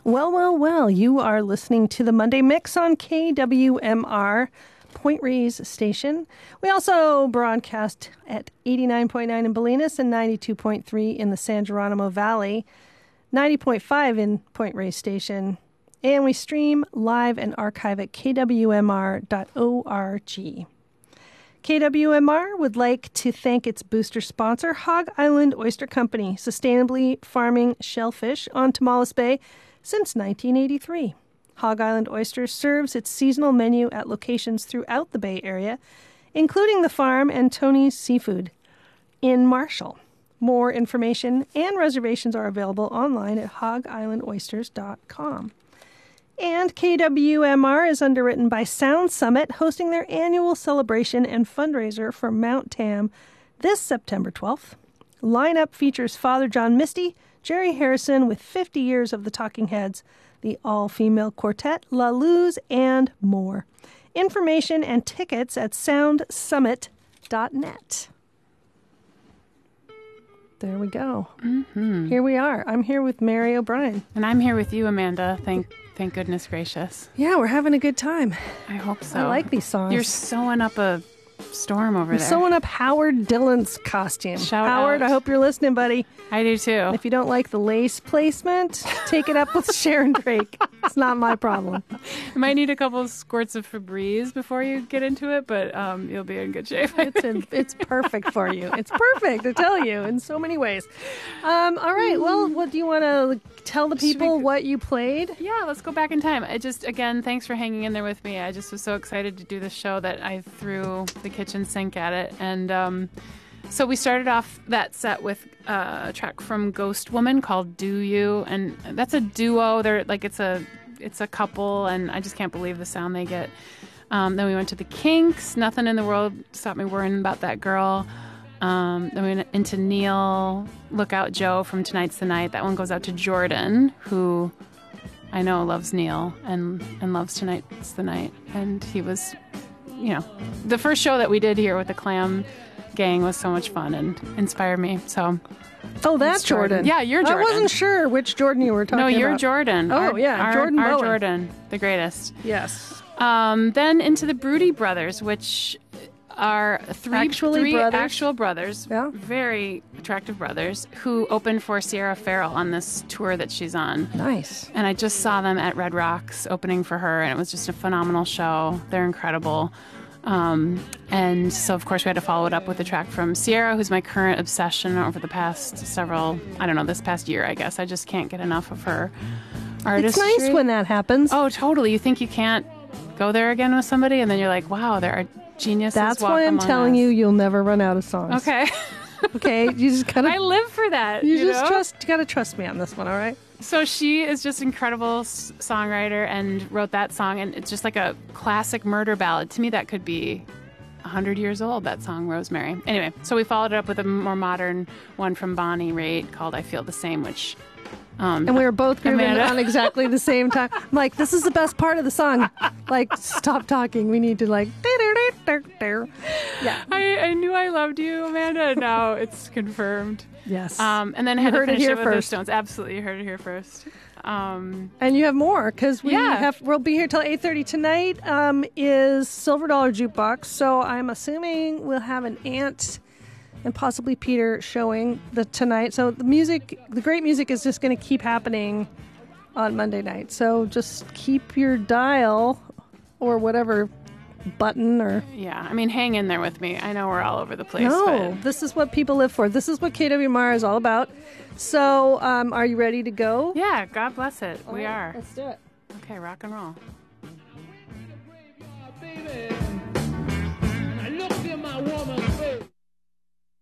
Well, well, well, you are listening to the Monday Mix on KWMR, Point Reyes Station. We also broadcast at 89.9 in Bolinas and 92.3 in the San Geronimo Valley, 90.5 in Point Reyes Station, and we stream live and archive at kwmr.org. KWMR would like to thank its booster sponsor, Hog Island Oyster Company, sustainably farming shellfish on Tomales Bay since 1983. Hog Island Oysters serves its seasonal menu at locations throughout the Bay Area, including the farm and Tony's Seafood in Marshall. More information and reservations are available online at hogislandoysters.com. And KWMR is underwritten by Sound Summit, hosting their annual celebration and fundraiser for Mount Tam this September 12th. Lineup features Father John Misty, Jerry Harrison with 50 years of the Talking Heads, the all-female quartet, La Luz, and more. Information and tickets at soundsummit.net. There we go. Mm-hmm. Here we are. I'm here with Mary O'Brien. And I'm here with you, Amanda. Thank goodness gracious. Yeah, we're having a good time. I hope so. I like these songs. You're sewing up a storm over there. Sewing up Howard Dillon's costume. Shout Howard, out. I hope you're listening, buddy. I do too. If you don't like the lace placement, take it up with Sharon Drake. It's not my problem. You might need a couple of squirts of Febreze before you get into it, but you'll be in good shape. It's perfect for you. It's perfect, I tell you, in so many ways. All right. Well, what do you want to tell the people what you played? Yeah, let's go back in time. Again, thanks for hanging in there with me. I just was so excited to do this show that I threw the kitchen sink at it. And so we started off that set with a track from Ghost Woman called Do You. And that's a duo. It's a couple, and I just can't believe the sound they get. Then we went to the Kinks, Nothing in the World Stopped Me Worrying About That Girl. Then we went into Neil, Look Out Joe from Tonight's the Night. That one goes out to Jordan, who I know loves Neil and loves Tonight's the Night. And he was, the first show that we did here with the Clam Gang was so much fun and inspired me. So, oh, that's Jordan. Yeah, you're Jordan. I wasn't sure which Jordan you were talking about. No, you're Jordan. Oh, Jordan our Bowen. Jordan, the greatest. Yes. Then into the Broody Brothers, which are three actual brothers, yeah. Very attractive brothers, who opened for Sierra Farrell on this tour that she's on. Nice. And I just saw them at Red Rocks opening for her, and it was just a phenomenal show. They're incredible. And so, of course, we had to follow it up with a track from Sierra, who's my current obsession over the past this past year, I guess. I just can't get enough of her artistry. It's nice when that happens. Oh, totally. You think you can't go there again with somebody, and then you're like, wow, there are geniuses. That's why I'm telling you, you'll never run out of songs. Okay. Okay, you just gotta. I live for that. You gotta trust me on this one, all right? So she is just incredible songwriter and wrote that song, and it's just like a classic murder ballad. To me, that could be 100 years old, that song, Rosemary. Anyway, so we followed it up with a more modern one from Bonnie Raitt called I Feel the Same, which... and we were both grooving on exactly the same time. I'm like, this is the best part of the song. Like, stop talking. We need to like... Yeah. I knew I loved you, Amanda, and now it's confirmed. Yes. And then you heard it here first. Stones. Absolutely, you heard it here first. And you have more, because we'll be here till 8:30 tonight. Is Silver Dollar Jukebox, so I'm assuming we'll have an aunt and possibly Peter showing tonight. So the great music is just going to keep happening on Monday night. So just keep your dial or whatever button or... Yeah, I mean, hang in there with me. I know we're all over the place. No, this is what people live for. This is what KWMR is all about. So are you ready to go? Yeah, God bless it. All we right, are. Let's do it. Okay, rock and roll.